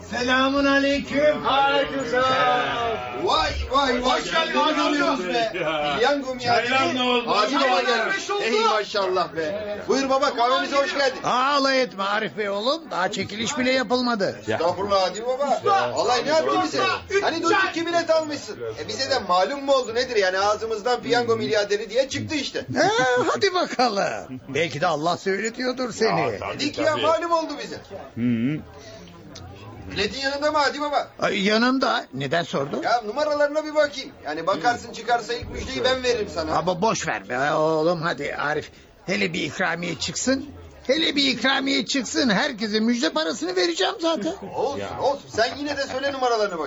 Selamun aleyküm. Aleykümselam. Vay vay vay. Hoş geldin Ne Hadi görüyoruz be? Piyango Çaylar ne oldu? Hadi baba Çaylar gelmiş. beş oldu. Ey maşallah be. Buyur baba kahvemize hoş geldin. Ağlay etme Arif Bey oğlum. Daha çekiliş bile yapılmadı. Estağfurullah hadi baba. Alay ne yaptı bize? Hani durduk ki bilet almışsın. Bize de malum mu oldu nedir yani ağzımızdan piyango milyarderi diye çıktı işte. Hadi bakalım. Belki de Allah söyletiyordur seni. Dedik ya malum oldu bize. Biletin yanında mı hadi baba? Ay, yanımda. Neden sordun? Ya numaralarına bir bakayım. Yani bakarsın çıkarsa ilk müjdeyi ben veririm sana. Ama boş ver be oğlum hadi Arif. Hele bir ikramiye çıksın. Hele bir ikramiye çıksın. Herkese müjde parasını vereceğim zaten. Olsun olsun sen yine de söyle numaralarını bak.